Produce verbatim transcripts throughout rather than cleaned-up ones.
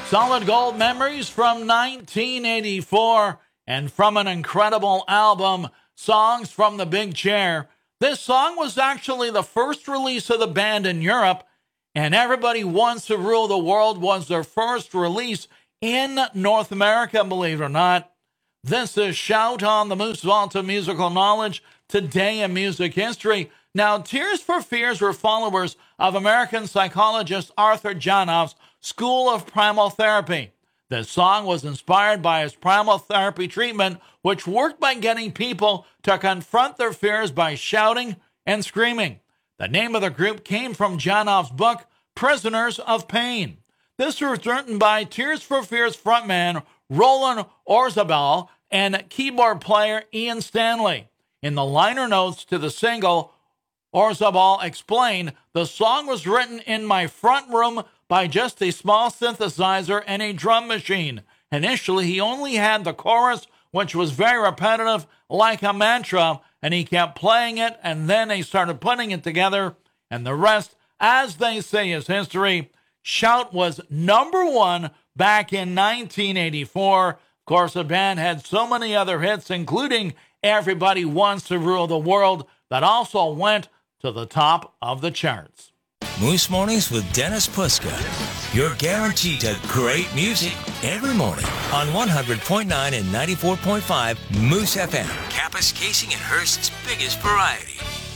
Solid Gold Memories from nineteen eighty-four, and from an incredible album, Songs from the Big Chair. This song was actually the first release of the band in Europe, and Everybody Wants to Rule the World was their first release in North America, believe it or not. This is Shout on the Moose Vault of Musical Knowledge, today in music history. Now, Tears for Fears were followers of American psychologist Arthur Janoff's School of Primal Therapy. This song was inspired by his primal therapy treatment, which worked by getting people to confront their fears by shouting and screaming. The name of the group came from Janoff's book, Prisoners of Pain. This was written by Tears for Fears frontman Roland Orzabal and keyboard player Ian Stanley. In the liner notes to the single, Orzabal explained, "The song was written in my front room by just a small synthesizer and a drum machine. Initially, he only had the chorus, which was very repetitive, like a mantra, and he kept playing it, and then he started putting it together, and the rest, as they say, is history." Shout was number one back in nineteen eighty-four. Of course, the band had so many other hits, including Everybody Wants to Rule the World, that also went to the top of the charts. Moose Mornings with Dennis Puska. You're guaranteed to great music every morning on one hundred point nine and ninety-four point five Moose F M. Kapuskasing and Hearst's biggest variety.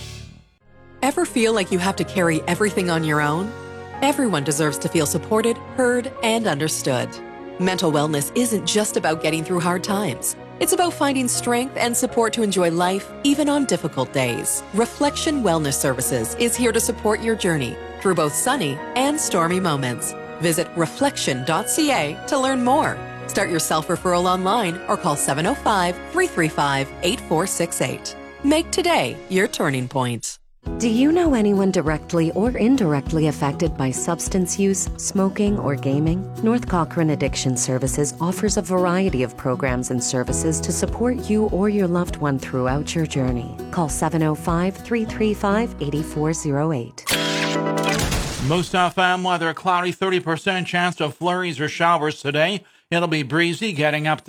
Ever feel like you have to carry everything on your own? Everyone deserves to feel supported, heard, and understood. Mental wellness isn't just about getting through hard times. It's about finding strength and support to enjoy life, even on difficult days. Reflection Wellness Services is here to support your journey through both sunny and stormy moments. Visit reflection dot c a to learn more. Start your self-referral online or call seven oh five, three three five, eight four six eight. Make today your turning point. Do you know anyone directly or indirectly affected by substance use, smoking, or gaming? North Cochrane Addiction Services offers a variety of programs and services to support you or your loved one throughout your journey. Call seven oh five, three three five, eight four oh eight. Moose F M weather, cloudy, thirty percent chance of flurries or showers today. It'll be breezy, getting up to